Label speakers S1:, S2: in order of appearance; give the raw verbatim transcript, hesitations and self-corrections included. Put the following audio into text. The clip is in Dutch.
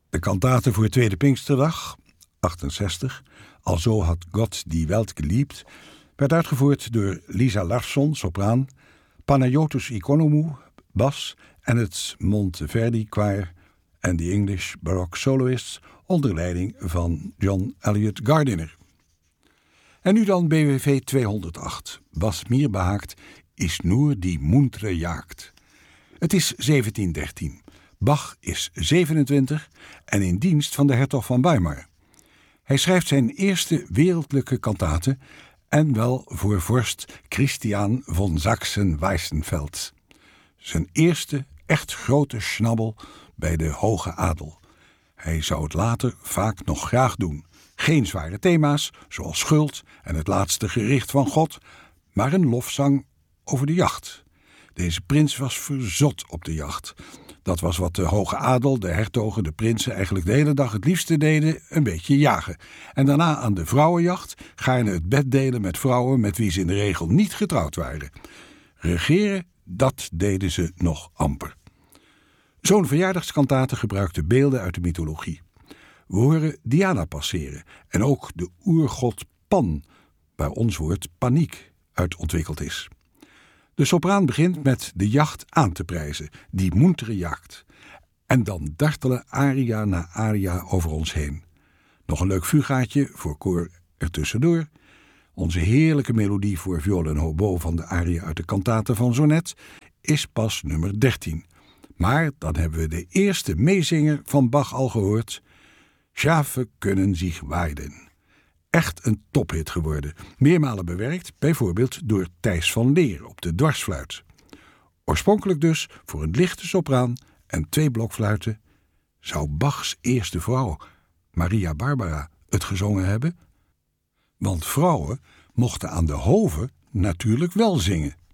S1: De kantate voor Tweede Pinksterdag, achtenzestig, Alzo had God die Welt geliebt, werd uitgevoerd door Lisa Larsson, sopraan, Panayotis Economou, bas en het Monteverdi Choir en de English Baroque Soloists onder leiding van John Elliott Gardiner. En nu dan B W V tweehonderdacht. Was mir behaakt, is nur die muntere Jagd. Het is zeventien dertien. Bach is zevenentwintig en in dienst van de hertog van Weimar. Hij schrijft zijn eerste wereldlijke kantate en wel voor vorst Christian von Sachsen-Weissenfels. Zijn eerste echt grote schnabbel bij de hoge adel. Hij zou het later vaak nog graag doen. Geen zware thema's, zoals schuld en het laatste gericht van God, maar een lofzang over de jacht. Deze prins was verzot op de jacht. Dat was wat de hoge adel, de hertogen, de prinsen eigenlijk de hele dag het liefste deden, een beetje jagen. En daarna aan de vrouwenjacht gaarne het bed delen met vrouwen met wie ze in de regel niet getrouwd waren. Regeren, dat deden ze nog amper. Zo'n verjaardagskantate gebruikte beelden uit de mythologie. We horen Diana passeren en ook de oergod Pan, waar ons woord paniek uit ontwikkeld is. De sopraan begint met de jacht aan te prijzen, die muntere Jagd. En dan dartelen aria na aria over ons heen. Nog een leuk fugaatje voor koor ertussendoor. Onze heerlijke melodie voor viool en hobo van de aria uit de kantate van Sonnet is pas nummer dertien. Maar dan hebben we de eerste meezinger van Bach al gehoord. Schafen kunnen zich weiden. Echt een tophit geworden. Meermalen bewerkt, bijvoorbeeld door Thijs van Leer op de dwarsfluit. Oorspronkelijk dus voor een lichte sopraan en twee blokfluiten. Zou Bachs eerste vrouw, Maria Barbara, het gezongen hebben? Want vrouwen mochten aan de hoven natuurlijk wel zingen.